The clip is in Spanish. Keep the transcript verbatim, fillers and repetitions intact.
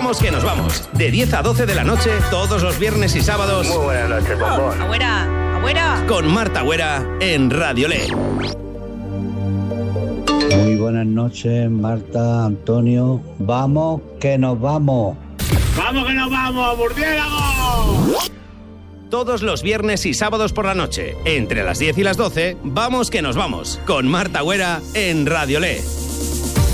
Vamos que nos vamos. De diez a doce de la noche, todos los viernes y sábados. Muy buenas noches, bombón. Agüera, agüera. Con Marta Agüera en Radio L. Muy buenas noches, Marta, Antonio. Vamos que nos vamos. ¡Vamos que nos vamos, murciélago! Todos los viernes y sábados por la noche, entre las diez y las doce, Vamos que nos vamos. Con Marta Agüera en Radio L.